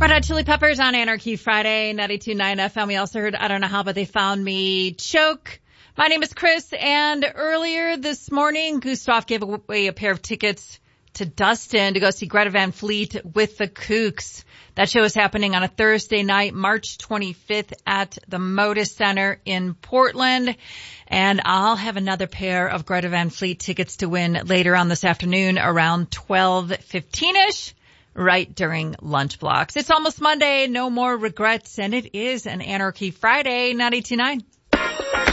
Red Hot Chili Peppers on Anarchy Friday, 92.9 FM. We also heard I Don't Know How, But They Found Me, Choke. My name is Chris, and earlier this morning, Gustav gave away a pair of tickets to Dustin to go see Greta Van Fleet with the Kooks. That show is happening on a Thursday night, March 25th at the Modus Center in Portland. And I'll have another pair of Greta Van Fleet tickets to win later on this afternoon around 12:15-ish. Right during lunch blocks. It's almost Monday, no more regrets, and it is an Anarchy Friday, 92.9.